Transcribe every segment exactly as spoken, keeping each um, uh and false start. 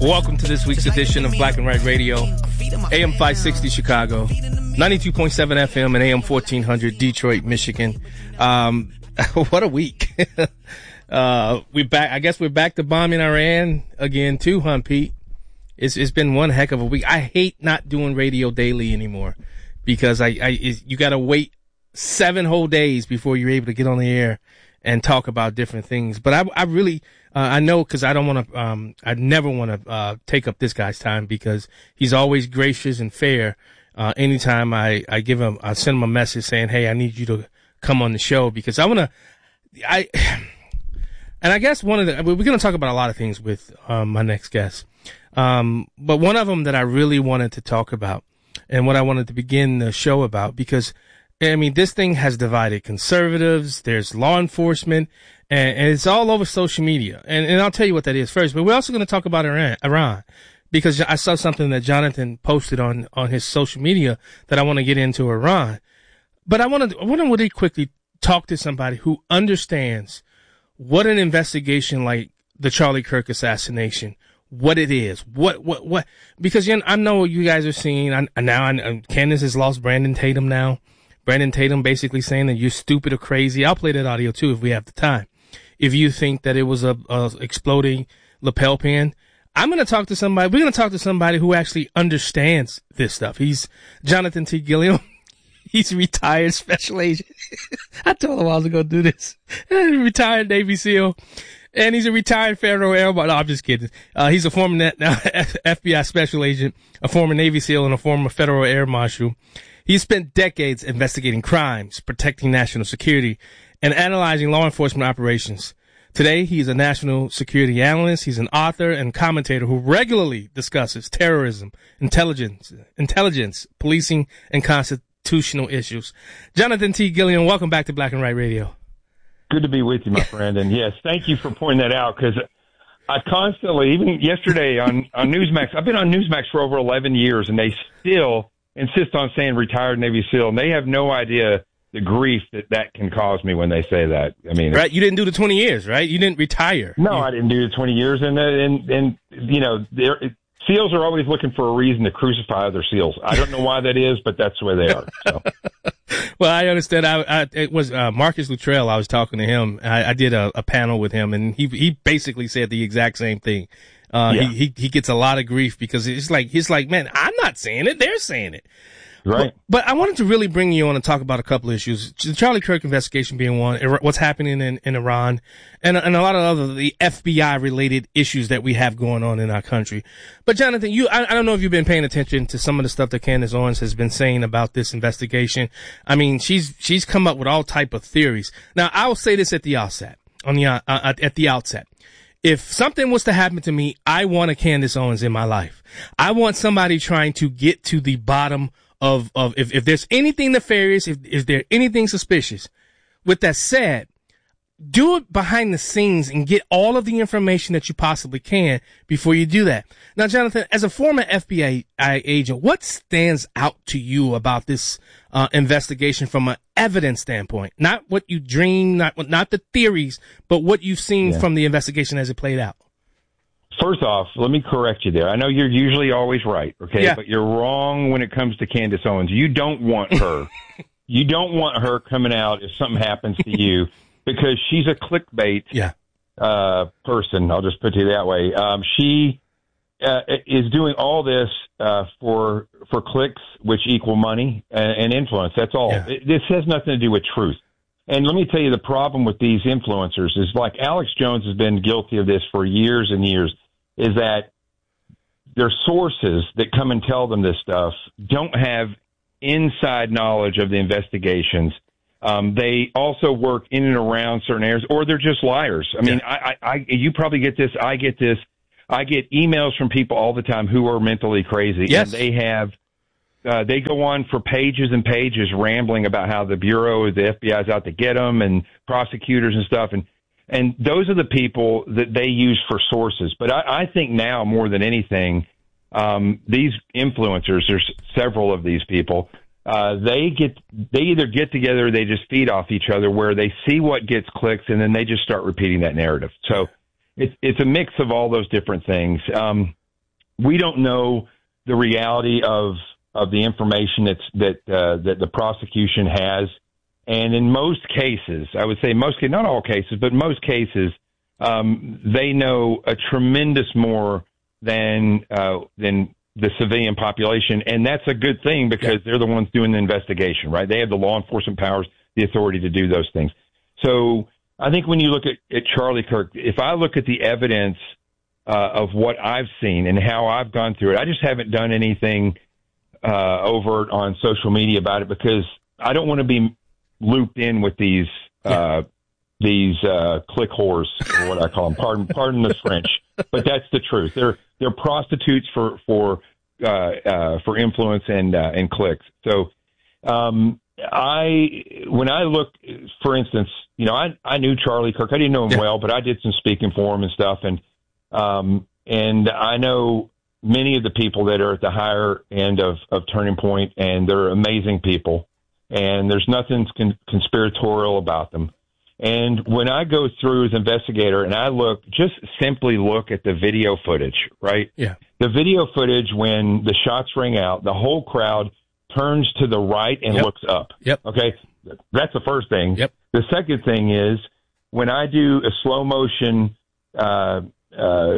Welcome to this week's edition of Black and White Radio, A M five sixty Chicago, ninety-two point seven F M, and A M fourteen hundred Detroit, Michigan. Um, what a week. uh, we back, I guess we're back to bombing Iran again too, huh, Pete? It's, it's been one heck of a week. I hate not doing radio daily anymore because I, I, it, you gotta wait seven whole days before you're able to get on the air and talk about different things. But I, I really, uh, I know because I don't want to, um, I never want to, uh, take up this guy's time because he's always gracious and fair. Uh, anytime I, I give him, I send him a message saying, hey, I need you to come on the show because I want to, I, and I guess one of the, we're going to talk about a lot of things with, um, my next guest. Um, but one of them that I really wanted to talk about and what I wanted to begin the show about because I mean, this thing has divided conservatives, there's law enforcement, and, and it's all over social media. And, and I'll tell you what that is first, but we're also going to talk about Iran, Iran, because I saw something that Jonathan posted on, on his social media that I want to get into Iran. But I want to, I want to really quickly talk to somebody who understands what an investigation like the Charlie Kirk assassination, what it is, what, what, what, because you know, I know you guys are seeing, I, now I, Candace has lost Brandon Tatum now. Brandon Tatum basically saying that you're stupid or crazy. I'll play that audio too if we have the time. If you think that it was a, a exploding lapel pin, I'm going to talk to somebody. We're going to talk to somebody who actually understands this stuff. He's Jonathan T. Gilliam. He's a retired special agent. I told him I was going to do this. Retired Navy SEAL. And he's a retired federal air marshal. No, I'm just kidding. Uh, he's a former net, now F B I special agent, a former Navy SEAL, and a former federal air marshal. He spent decades investigating crimes, protecting national security, and analyzing law enforcement operations. Today, he's a national security analyst. He's an author and commentator who regularly discusses terrorism, intelligence, intelligence, policing, and constitutional issues. Jonathan T. Gilliam, welcome back to Black and White Radio. Good to be with you, my friend. And yes, thank you for pointing that out because I constantly, even yesterday on, on Newsmax, I've been on Newsmax for over eleven years, and they still insist on saying retired Navy SEAL, and they have no idea the grief that that can cause me when they say that. I mean, right? You didn't do the twenty years, right? You didn't retire. No, you... I didn't do the twenty years, and uh, and and you know, SEALs are always looking for a reason to crucify other SEALs. I don't know why that is, but that's the way they are. So. Well, I understand. I, I it was uh, Marcus Luttrell. I was talking to him. I, I did a, a panel with him, and he he basically said the exact same thing. Uh, yeah. he, he, he gets a lot of grief because it's like, he's like, man, I'm not saying it. They're saying it. Right. But, but I wanted to really bring you on and talk about a couple of issues. The Charlie Kirk investigation being one, what's happening in, in Iran, and, and a lot of other, the F B I related issues that we have going on in our country. But Jonathan, you, I, I don't know if you've been paying attention to some of the stuff that Candace Owens has been saying about this investigation. I mean, she's, she's come up with all type of theories. Now, I will say this at the outset, on the, uh, at the outset. If something was to happen to me, I want a Candace Owens in my life. I want somebody trying to get to the bottom of, of, if, if there's anything nefarious, if, if there's anything suspicious. With that said, do it behind the scenes and get all of the information that you possibly can before you do that. Now, Jonathan, as a former F B I agent, what stands out to you about this uh, investigation from an evidence standpoint? Not what you dream, not not the theories, but what you've seen yeah. from the investigation as it played out. First off, let me correct you there. I know you're usually always right, okay? Yeah. But you're wrong when it comes to Candace Owens. You don't want her. You don't want her coming out if something happens to you. Because she's a clickbait yeah. uh, person, I'll just put it that way. Um, she uh, is doing all this uh, for for clicks, which equal money and, and influence. That's all. Yeah. It, this has nothing to do with truth. And let me tell you, the problem with these influencers is like Alex Jones has been guilty of this for years and years, is that their sources that come and tell them this stuff don't have inside knowledge of the investigations. Um, they also work in and around certain areas, or they're just liars. I mean, yeah. I, I, you probably get this. I get this. I get emails from people all the time who are mentally crazy. Yes. And they have, uh, they go on for pages and pages rambling about how the Bureau, the F B I is out to get them and prosecutors and stuff. And, and those are the people that they use for sources. But I, I think now more than anything, um, these influencers, there's several of these people, Uh, they get, they either get together or they just feed off each other where they see what gets clicks and then they just start repeating that narrative. So it's, it's a mix of all those different things. Um, we don't know the reality of of the information that's that uh, that the prosecution has, and in most cases, I would say most cases, not all cases, but most cases, um, they know a tremendous more than uh, than the civilian population, and that's a good thing because they're the ones doing the investigation, right? They have the law enforcement powers, the authority to do those things. So I think when you look at, at Charlie Kirk, if I look at the evidence uh, of what I've seen and how I've gone through it, I just haven't done anything uh, overt on social media about it because I don't want to be looped in with these uh, these uh, click whores, or what I call them. Pardon, pardon the French, but that's the truth. They're they're prostitutes for for uh, uh, for influence and uh, and clicks. So, um, I when I look, for instance, you know, I I knew Charlie Kirk. I didn't know him yeah. well, but I did some speaking for him and stuff, and um, and I know many of the people that are at the higher end of of Turning Point, and they're amazing people, and there's nothing con- conspiratorial about them. And when I go through as investigator and I look, just simply look at the video footage, right? Yeah. The video footage when the shots ring out, the whole crowd turns to the right and yep. looks up. Yep. Okay. That's the first thing. Yep. The second thing is when I do a slow motion uh, uh,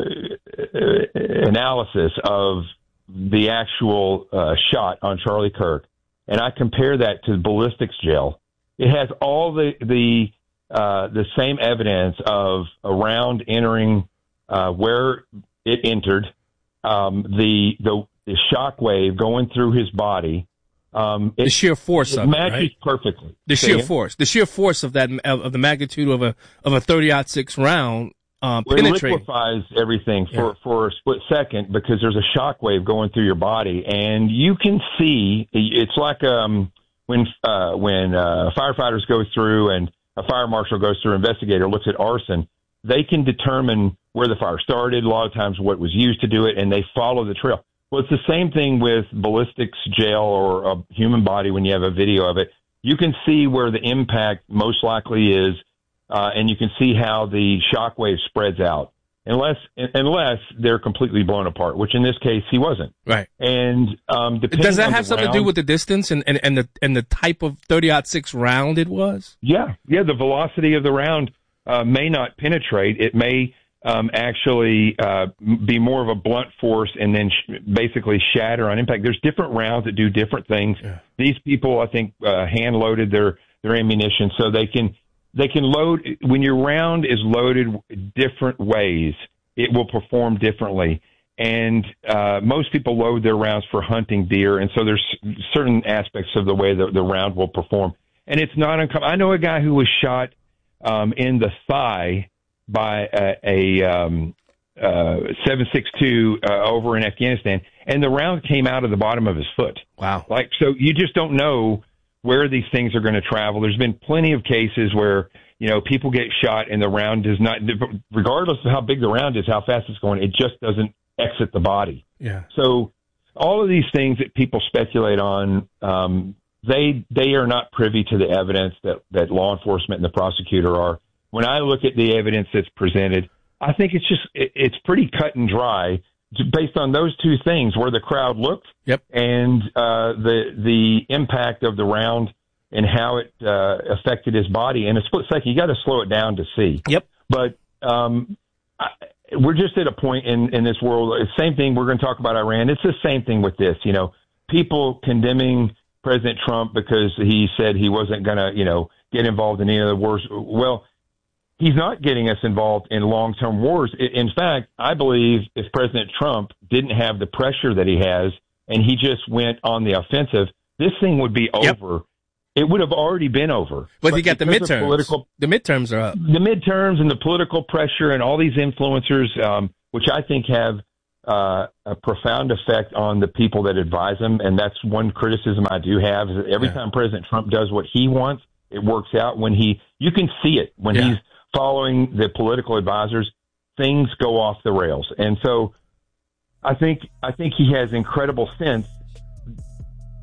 analysis of the actual uh, shot on Charlie Kirk, and I compare that to ballistics gel, it has all the, the, Uh, the same evidence of a round entering uh, where it entered, um, the the the shock wave going through his body. Um, it, the sheer force it of matches it, right? perfectly. The Say sheer it? force, the sheer force of that of the magnitude of a of a thirty aught six round um, well, it penetrating. liquefies everything for yeah. for a split second because there's a shock wave going through your body, and you can see it's like um when uh, when uh, firefighters go through and a fire marshal goes through, investigator looks at arson, they can determine where the fire started, a lot of times what was used to do it, and they follow the trail. Well, it's the same thing with ballistics gel or a human body when you have a video of it. You can see where the impact most likely is, uh, and you can see how the shock wave spreads out. Unless unless they're completely blown apart, which in this case he wasn't. Right. And um, does that have something round, to do with the distance and, and, and the and the type of thirty aught six round it was? Yeah, yeah. The velocity of the round uh, may not penetrate. It may um, actually uh, be more of a blunt force and then sh- basically shatter on impact. There's different rounds that do different things. Yeah. These people, I think, uh, hand loaded their their ammunition so they can. They can load, when your round is loaded different ways, it will perform differently. And uh, most people load their rounds for hunting deer, and so there's certain aspects of the way that the round will perform. And it's not uncommon. I know a guy who was shot um, in the thigh by a, a um, uh, seven six two uh, over in Afghanistan, and the round came out of the bottom of his foot. Wow. Like, so you just don't know where these things are going to travel. There's been plenty of cases where, you know, people get shot and the round does not, regardless of how big the round is, how fast it's going, it just doesn't exit the body. Yeah. So all of these things that people speculate on, um, they they are not privy to the evidence that, that law enforcement and the prosecutor are. When I look at the evidence that's presented, I think it's just, it, it's pretty cut and dry based on those two things, where the crowd looked yep. and uh, the the impact of the round and how it uh, affected his body. In a split second, you got to slow it down to see. Yep. But um, I, we're just at a point in, in this world. Same thing. We're going to talk about Iran. It's the same thing with this. You know, people condemning President Trump because he said he wasn't going to, you know, get involved in any of the wars. Well, he's not getting us involved in long-term wars. In fact, I believe if President Trump didn't have the pressure that he has and he just went on the offensive, this thing would be yep. over. It would have already been over. But, but you got the midterms. Political, the midterms are up. The midterms and the political pressure and all these influencers, um, which I think have uh, a profound effect on the people that advise them. And that's one criticism I do have, is that every yeah. time President Trump does what he wants, it works out. When he, you can see it when yeah. he's following the political advisors, things go off the rails. And so I think I think he has incredible sense.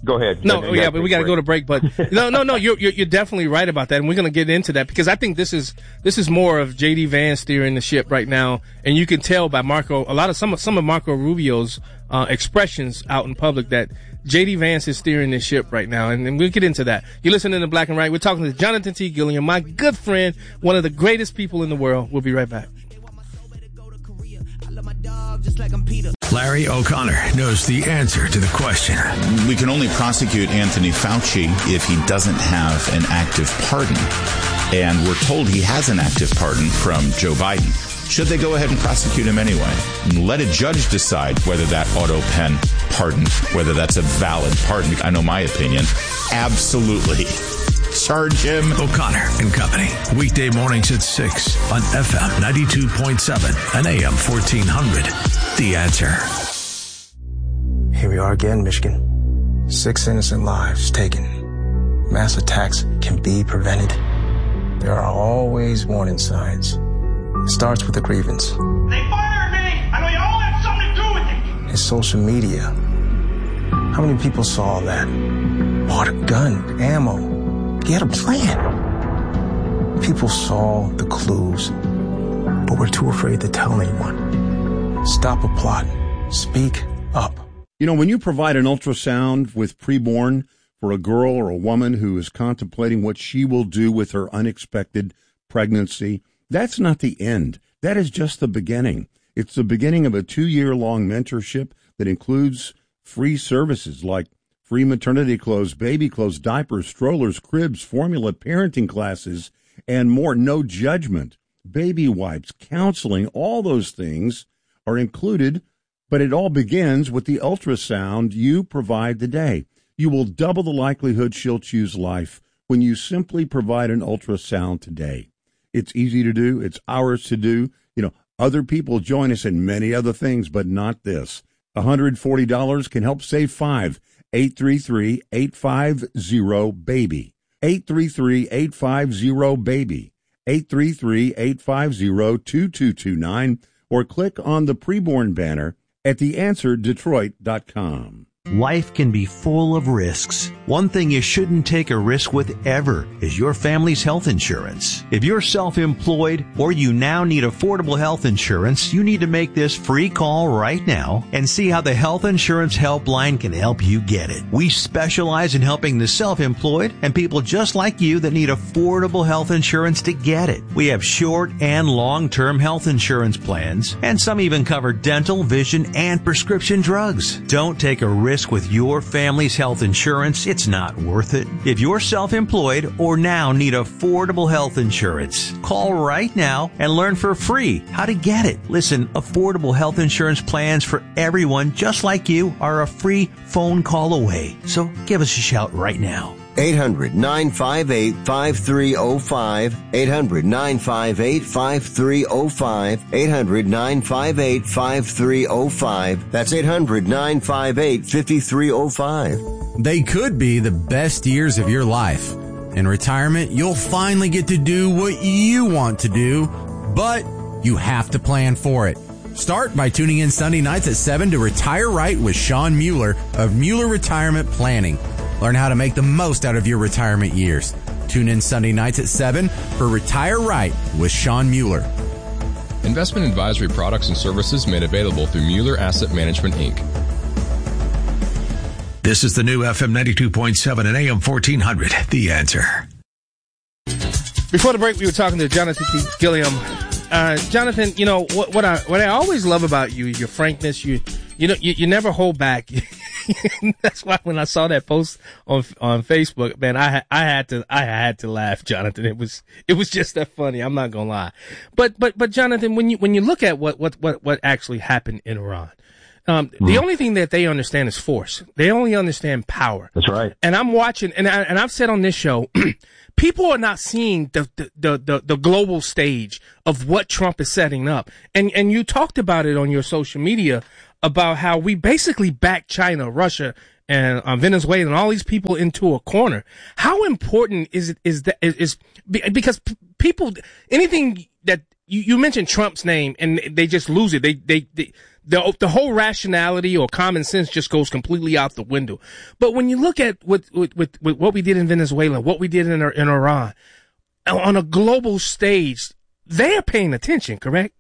Go ahead. No, yeah, but we got to go to break. But no, no, no, you're, you're you're definitely right about that, and we're going to get into that because I think this is this is more of J D Vance steering the ship right now, and you can tell by Marco a lot of some of some of Marco Rubio's uh, expressions out in public that J D Vance is steering this ship right now, and, and we'll get into that. You're listening to Black and Right. We're talking to Jonathan T. Gilliam, my good friend, one of the greatest people in the world. We'll be right back. Larry O'Connor knows the answer to the question. We can only prosecute Anthony Fauci if he doesn't have an active pardon. And we're told he has an active pardon from Joe Biden. Should they go ahead and prosecute him anyway? And let a judge decide whether that auto pen pardon, whether that's a valid pardon. I know my opinion. Absolutely. Charge him. O'Connor and Company. Weekday mornings at six on F M ninety-two point seven and A M fourteen hundred. The Answer. Here we are again, Michigan. Six innocent lives taken. Mass attacks can be prevented. There are always warning signs. It starts with a grievance. They fired me! I know you all have something to do with it! It's social media. How many people saw that? Bought a gun, ammo. He had a plan. People saw the clues, but were too afraid to tell anyone. Stop a plot. Speak up. You know, when you provide an ultrasound with preborn for a girl or a woman who is contemplating what she will do with her unexpected pregnancy, that's not the end. That is just the beginning. It's the beginning of a two-year-long mentorship that includes free services like free maternity clothes, baby clothes, diapers, strollers, cribs, formula, parenting classes, and more. No judgment, baby wipes, counseling, all those things are included, but it all begins with the ultrasound you provide today. You will double the likelihood she'll choose life when you simply provide an ultrasound today. It's easy to do. It's ours to do. You know, other people join us in many other things, but not this. one hundred forty dollars can help save five. eight three three, eight five zero, BABY. eight three three, eight five zero, BABY. eight three three, eight five zero, two two two nine or click on the preborn banner at the answer detroit dot com. Life can be full of risks. One thing you shouldn't take a risk with ever is your family's health insurance. If you're self-employed or you now need affordable health insurance, you need to make this free call right now and see how the Health Insurance Helpline can help you get it. We specialize in helping the self-employed and people just like you that need affordable health insurance to get it. We have short and long-term health insurance plans, and some even cover dental, vision, and prescription drugs. Don't take a risk with your family's health insurance. It's not worth it. If you're self-employed or now need affordable health insurance, call right now and learn for free how to get it. Listen, affordable health insurance plans for everyone just like you are a free phone call away. So give us a shout right now. eight hundred, nine five eight, five three zero five. eight hundred, nine five eight, five three zero five. eight hundred, nine five eight, five three zero five. That's eight hundred, nine five eight, five three zero five. They could be the best years of your life. In retirement, you'll finally get to do what you want to do, but you have to plan for it. Start by tuning in Sunday nights at seven to Retire Right with Sean Mueller of Mueller Retirement Planning. Learn how to make the most out of your retirement years. Tune in Sunday nights at seven for Retire Right with Sean Mueller. Investment advisory products and services made available through Mueller Asset Management, Incorporated. This is the new F M ninety-two point seven and A M fourteen hundred. The Answer. Before the break, we were talking to Jonathan T. Gilliam. Uh, Jonathan, you know, what, what I what I always love about you is your frankness. You you know, you, you never hold back. That's why when I saw that post on on Facebook, man, I I had to I had to laugh, Jonathan. It was it was just that funny. I'm not gonna lie. But but but Jonathan, when you when you look at what what what, what actually happened in Iran, um, mm-hmm. the only thing that they understand is force. They only understand power. That's right. And I'm watching, and I, and I've said on this show, people are not seeing the, the the the the global stage of what Trump is setting up. And and you talked about it on your social media about how we basically back China, Russia, and um, Venezuela, and all these people into a corner. How important is it? Is that is, is because p- people anything that you, you mentioned Trump's name and they just lose it. They, they, they, the, the whole rationality or common sense just goes completely out the window. But when you look at what, with, with, with what we did in Venezuela, what we did in, in Iran, on a global stage, they are paying attention, correct?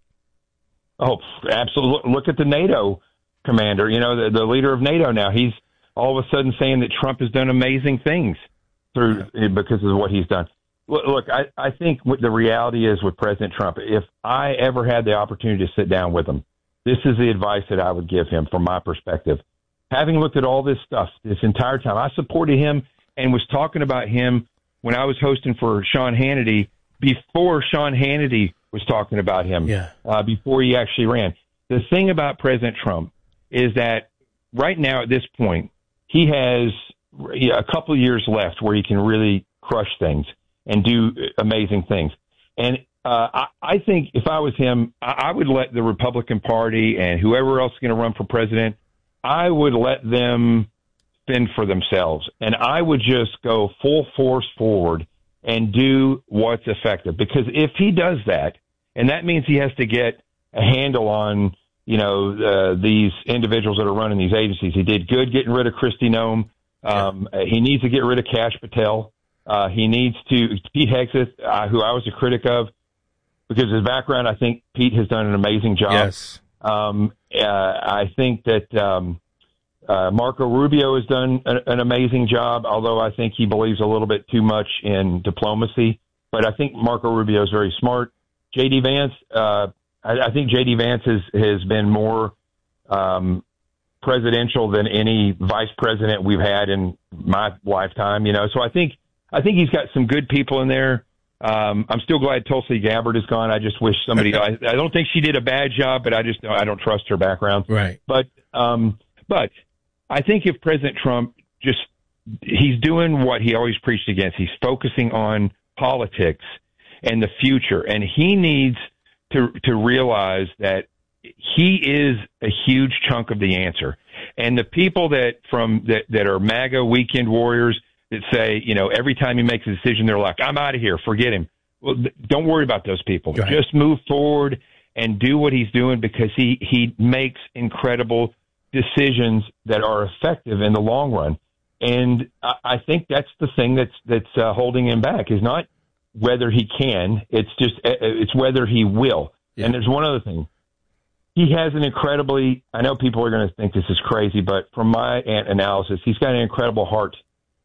Oh, absolutely. Look at the NATO commander, you know, the, the leader of NATO now. He's all of a sudden saying that Trump has done amazing things through because of what he's done. Look, I, I think what the reality is with President Trump, if I ever had the opportunity to sit down with him, this is the advice that I would give him from my perspective. Having looked at all this stuff this entire time, I supported him and was talking about him when I was hosting for Sean Hannity before Sean Hannity was talking about him, yeah. uh, before he actually ran. The thing about President Trump is that right now at this point, he has a couple of years left where he can really crush things and do amazing things. And uh, I, I think if I was him, I, I would let the Republican Party and whoever else is going to run for president, I would let them fend for themselves. And I would just go full force forward and do what's effective. Because if he does that, and that means he has to get a handle on, you know, uh, these individuals that are running these agencies. He did good getting rid of Kristi Noem. Um, yeah. He needs to get rid of Kash Patel. Uh, he needs to, Pete Hegseth, uh, who I was a critic of, because of his background, I think Pete has done an amazing job. Yes. Um, uh, I think that um, uh, Marco Rubio has done an, an amazing job, although I think he believes a little bit too much in diplomacy. But I think Marco Rubio is very smart. J D. Vance, uh, I, I think J D. Vance has, has been more um, presidential than any vice president we've had in my lifetime, you know. So I think I think he's got some good people in there. Um, I'm still glad Tulsi Gabbard is gone. I just wish somebody. I, I don't think she did a bad job, but I just I don't trust her background. Right. But um, but I think if President Trump just he's doing what he always preached against. He's focusing on politics and the future, and he needs to to realize that he is a huge chunk of the answer. And the people that from that that are MAGA weekend warriors that say, you know, every time he makes a decision, they're like, I'm out of here, forget him. Well, th- don't worry about those people. Right. Just move forward and do what he's doing, because he, he makes incredible decisions that are effective in the long run. And I, I think that's the thing that's that's uh, holding him back, is not whether he can, it's just it's whether he will. Yeah. And there's one other thing. He has an incredibly, I know people are going to think this is crazy, but from my analysis, he's got an incredible heart.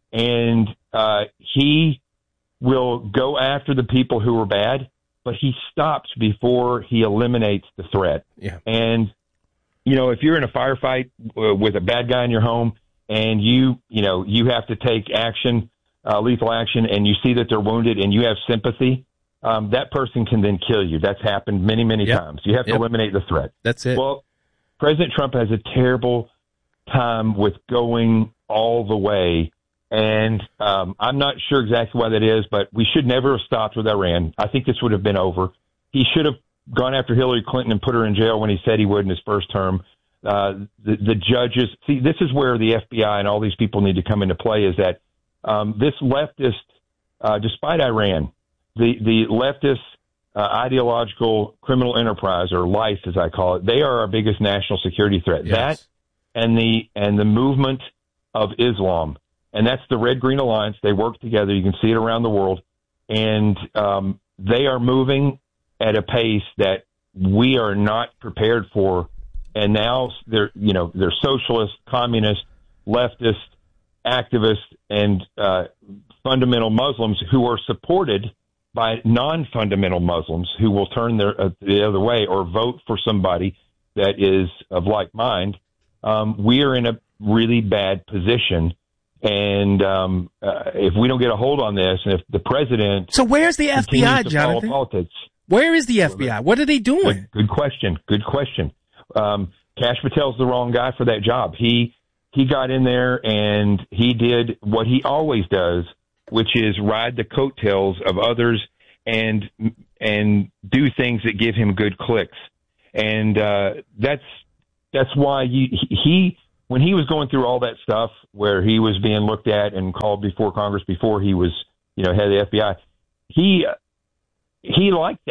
And uh, he will go after the people who are bad, but he stops before he eliminates the threat. Yeah. And, you know, if you're in a firefight uh, with a bad guy in your home and you, you know, you have to take action, uh, lethal action, and you see that they're wounded and you have sympathy, um, that person can then kill you. That's happened many, many yep. times. You have to yep. eliminate the threat. That's it. Well, President Trump has a terrible time with going all the way. And um, I'm not sure exactly why that is, but we should never have stopped with Iran. I think this would have been over. He should have gone after Hillary Clinton and put her in jail when he said he would in his first term. Uh, the, the judges, see, this is where the F B I and all these people need to come into play, is that um, this leftist, uh, despite Iran, the, the leftist uh, ideological criminal enterprise, or LICE as I call it, they are our biggest national security threat. Yes. That and the and the movement of Islam. And that's the Red Green Alliance. They work together. You can see it around the world. And um, they are moving at a pace that we are not prepared for. And now they're, you know, they're socialist, communist, leftist, activist, and uh, fundamental Muslims who are supported by non-fundamental Muslims who will turn their uh, the other way or vote for somebody that is of like mind. Um, we are in a really bad position. And um, uh, if we don't get a hold on this, and if the president... So where's the F B I, Jonathan? Politics, Where is the F B I? What are they doing? Good, good question. Good question. Um, Kash Patel's the wrong guy for that job. He he got in there and he did what he always does, which is ride the coattails of others and and do things that give him good clicks. And uh, that's that's why you, he... when he was going through all that stuff where he was being looked at and called before Congress before he was, you know, head of the F B I, he, he liked that.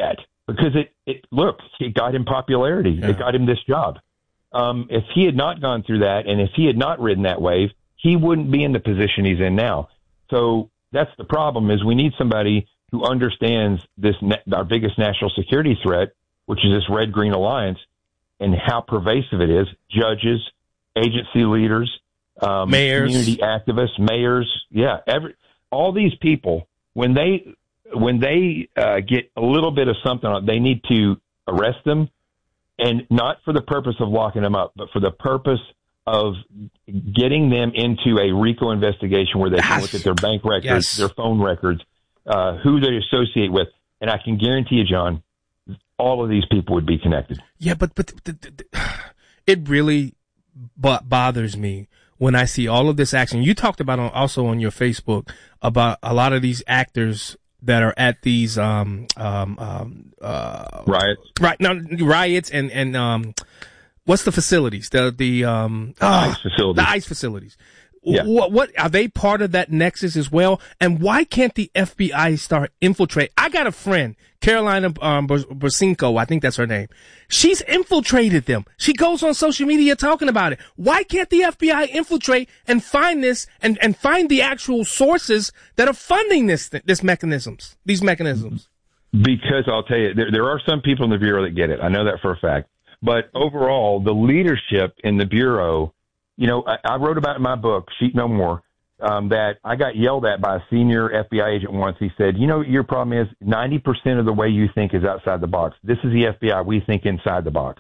because it, it look, it got him popularity. Yeah. It got him this job. Um, if he had not gone through that, and if he had not ridden that wave, he wouldn't be in the position he's in now. So that's the problem, is we need somebody who understands this, our biggest national security threat, which is this red-green alliance, and how pervasive it is. Judges, agency leaders, um, mayors, community activists, mayors, yeah, every all these people, when they when they uh, get a little bit of something on, they need to arrest them, and not for the purpose of locking them up, but for the purpose of getting them into a RICO investigation where they can look at their bank records, yes. their phone records, uh, who they associate with, and I can guarantee you, John, all of these people would be connected. Yeah, but but the, the, the, it really b- bothers me when I see all of this action. You talked about on, also on your Facebook about a lot of these actors that are at these um um um uh riots, right? No, riots and and um, what's the facilities? The the um the oh, ICE facilities. The ICE facilities. Yeah. What, what are they part of that nexus as well? And why can't the F B I start infiltrate? I got a friend, Carolina um, Brasinko, I think that's her name. She's infiltrated them. She goes on social media talking about it. Why can't the F B I infiltrate and find this and, and find the actual sources that are funding this this mechanisms, these mechanisms? Because I'll tell you, there, there are some people in the Bureau that get it. I know that for a fact. But overall, the leadership in the Bureau. You know, I, I wrote about in my book, Sheep No More, um, that I got yelled at by a senior F B I agent once. He said, you know, your problem is ninety percent of the way you think is outside the box. This is the F B I. We think inside the box.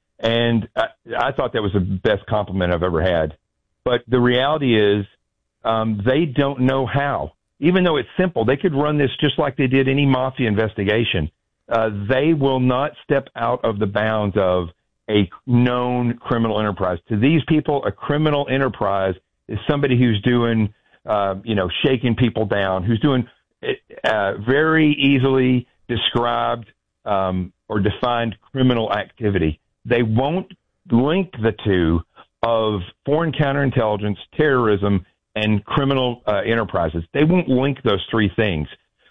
And I, I thought that was the best compliment I've ever had. But the reality is um, they don't know how. Even though it's simple, they could run this just like they did any mafia investigation. Uh, they will not step out of the bounds of a known criminal enterprise. To these people, a criminal enterprise is somebody who's doing, uh, you know, shaking people down, who's doing uh, very easily described um, or defined criminal activity. They won't link the two of foreign counterintelligence, terrorism, and criminal uh, enterprises. They won't link those three things.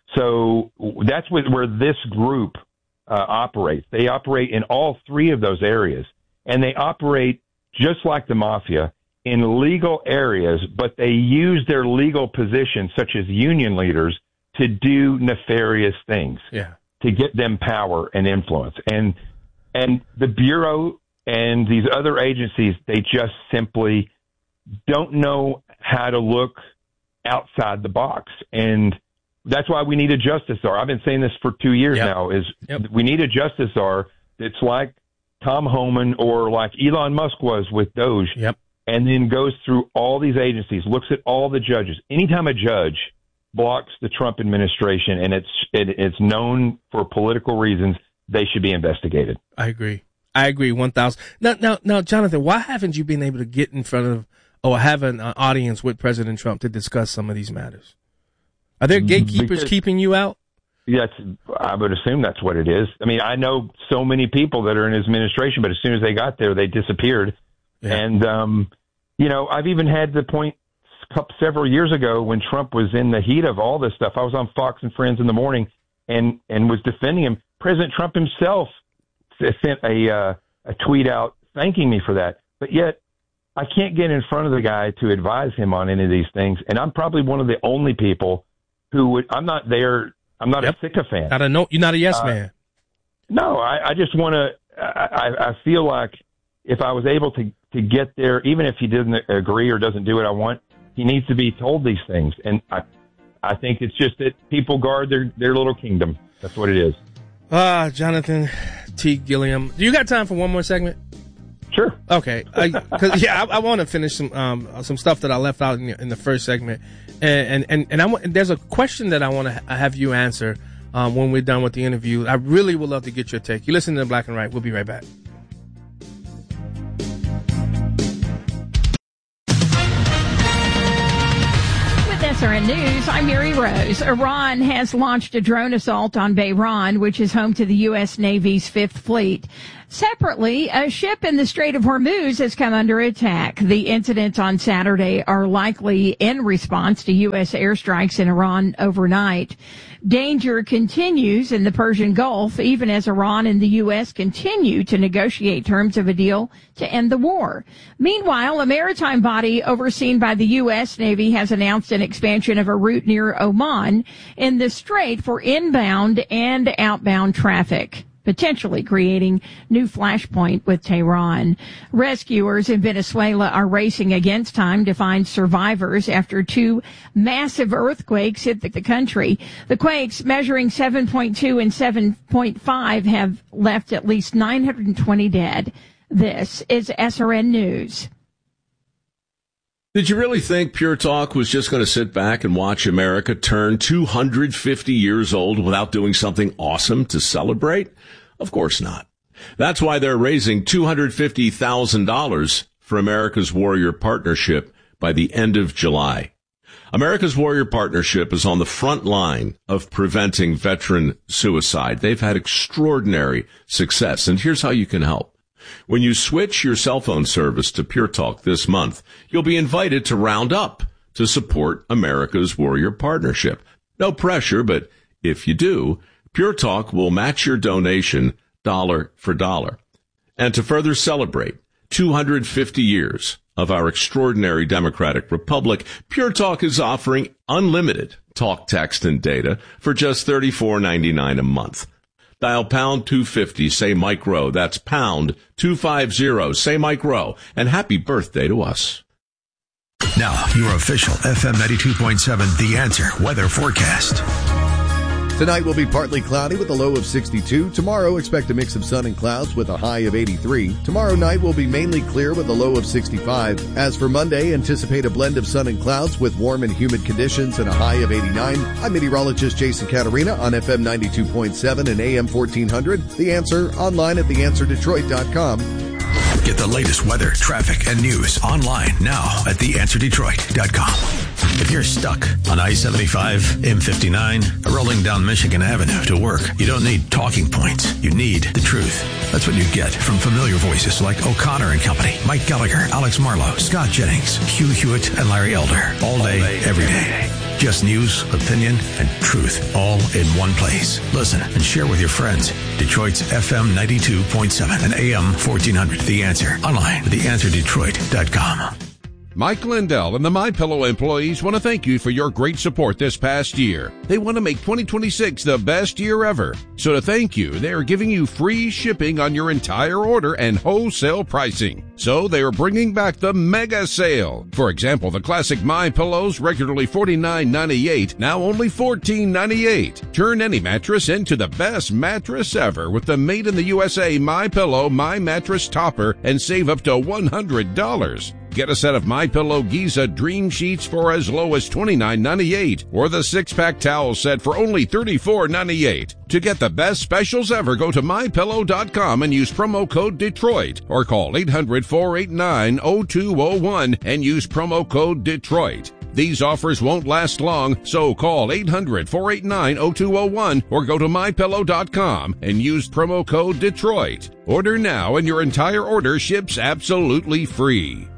So that's where this group Uh, operates. They operate in all three of those areas, and they operate just like the mafia in legal areas, but they use their legal position, such as union leaders, to do nefarious things, yeah, to get them power and influence. And and the Bureau and these other agencies, they just simply don't know how to look outside the box. And that's why we need a justice czar. I've been saying this for two years yep. now, is yep. we need a justice czar that's like Tom Homan or like Elon Musk was with Doge, yep. and then goes through all these agencies, looks at all the judges. Anytime a judge blocks the Trump administration and it's it, it's known for political reasons, they should be investigated. I agree. I agree one thousand. Now, now, now, Jonathan, why haven't you been able to get in front of or have an uh, audience with President Trump to discuss some of these matters? Are there gatekeepers because, keeping you out? Yes, I would assume that's what it is. I mean, I know so many people that are in his administration, but as soon as they got there, they disappeared. Yeah. And, um, you know, I've even had the point several years ago when Trump was in the heat of all this stuff. I was on Fox and Friends in the morning and, and was defending him. President Trump himself sent a, uh, a tweet out thanking me for that. But yet I can't get in front of the guy to advise him on any of these things. And I'm probably one of the only people who would, I'm not there. I'm not yep. a sycophant. Not a no, you're not a yes uh, man. No, I, I just want to, I, I feel like if I was able to, to get there, even if he doesn't agree or doesn't do what I want, he needs to be told these things. And I, I think it's just that people guard their, their little kingdom. That's what it is. Ah, Jonathan T. Gilliam. Do you got time for one more segment? Sure. Okay. I, cause, yeah, I, I want to finish some um, some stuff that I left out in the, in the first segment, and and and, and I want, there's a question that I want to ha- have you answer um, when we're done with the interview. I really would love to get your take. You listen to the Black and Right. We'll be right back. S R N News, I'm Mary Rose. Iran has launched a drone assault on Bahrain, which is home to the U S Navy's Fifth Fleet. Separately, a ship in the Strait of Hormuz has come under attack. The incidents on Saturday are likely in response to U S airstrikes in Iran overnight. Danger continues in the Persian Gulf, even as Iran and the U S continue to negotiate terms of a deal to end the war. Meanwhile, a maritime body overseen by the U S Navy has announced an expansion of a route near Oman in the strait for inbound and outbound traffic, potentially creating new flashpoint with Tehran. Rescuers in Venezuela are racing against time to find survivors after two massive earthquakes hit the country. The quakes, measuring seven point two and seven point five, have left at least nine hundred twenty dead. This is S R N News. Did you really think Pure Talk was just going to sit back and watch America turn two hundred fifty years old without doing something awesome to celebrate? Of course not. That's why they're raising two hundred fifty thousand dollars for America's Warrior Partnership by the end of July. America's Warrior Partnership is on the front line of preventing veteran suicide. They've had extraordinary success, and here's how you can help. When you switch your cell phone service to Pure Talk this month, you'll be invited to round up to support America's Warrior Partnership. No pressure, but if you do, Pure Talk will match your donation dollar for dollar. And to further celebrate two hundred fifty years of our extraordinary democratic republic, Pure Talk is offering unlimited talk, text, and data for just thirty-four ninety-nine a month. Dial pound two fifty, say Mike Rowe. That's pound two fifty, say Mike Rowe. And happy birthday to us. Now, your official F M ninety-two point seven The Answer weather forecast. Tonight will be partly cloudy with a low of sixty-two. Tomorrow, expect a mix of sun and clouds with a high of eighty-three. Tomorrow night will be mainly clear with a low of sixty-five. As for Monday, anticipate a blend of sun and clouds with warm and humid conditions and a high of eighty-nine. I'm meteorologist Jason Caterina on F M ninety-two point seven and A M fourteen hundred. The Answer, online at the answer detroit dot com. Get the latest weather, traffic, and news online now at the answer detroit dot com. If you're stuck on I seventy-five, M fifty-nine, or rolling down Michigan Avenue to work, you don't need talking points. You need the truth. That's what you get from familiar voices like O'Connor and Company, Mike Gallagher, Alex Marlowe, Scott Jennings, Hugh Hewitt, and Larry Elder. All day, every day. Just news, opinion, and truth all in one place. Listen and share with your friends. Detroit's F M ninety-two point seven and A M fourteen hundred. The Answer. Online at the answer detroit dot com. Mike Lindell and the MyPillow employees want to thank you for your great support this past year. They want to make twenty twenty-six the best year ever. So to thank you, they are giving you free shipping on your entire order and wholesale pricing. So they are bringing back the mega sale. For example, the classic MyPillows, regularly forty-nine ninety-eight, now only fourteen ninety-eight. Turn any mattress into the best mattress ever with the made in the U S A MyPillow My Mattress Topper and save up to one hundred dollars. Get a set of MyPillow Giza Dream Sheets for as low as twenty-nine ninety-eight, or the six-pack towel set for only thirty-four ninety-eight. To get the best specials ever, go to my pillow dot com and use promo code Detroit, or call eight hundred, four eight nine, zero two zero one and use promo code Detroit. These offers won't last long, so call eight hundred, four eight nine, zero two zero one or go to my pillow dot com and use promo code Detroit. Order now and your entire order ships absolutely free.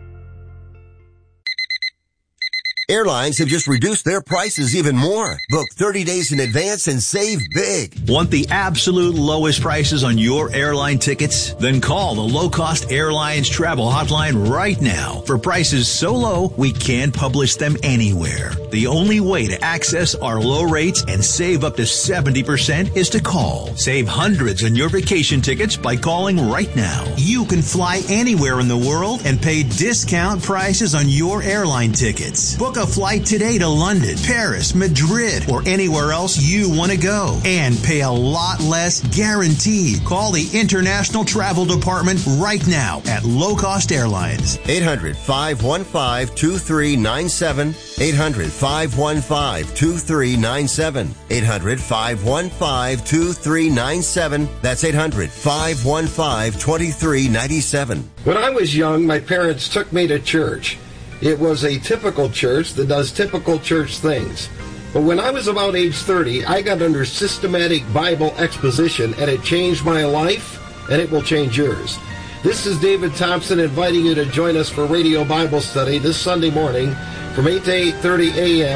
Airlines have just reduced their prices even more. Book thirty days in advance and save big. Want the absolute lowest prices on your airline tickets? Then call the Low Cost Airlines Travel Hotline right now for prices so low we can't publish them anywhere. The only way to access our low rates and save up to seventy percent is to call. Save hundreds on your vacation tickets by calling right now. You can fly anywhere in the world and pay discount prices on your airline tickets. Book a flight today to London, Paris, Madrid, or anywhere else you want to go and pay a lot less guaranteed. Call the International Travel Department right now at Low Cost Airlines. eight hundred, five one five, two three nine seven. eight hundred, five one five, two three nine seven. eight hundred, five one five, two three nine seven. That's eight hundred, five one five, two three nine seven. When I was young, my parents took me to church. It was a typical church that does typical church things. But when I was about age thirty, I got under systematic Bible exposition, and it changed my life and it will change yours. This is David Thompson inviting you to join us for Radio Bible Study this Sunday morning from eight to eight thirty a.m.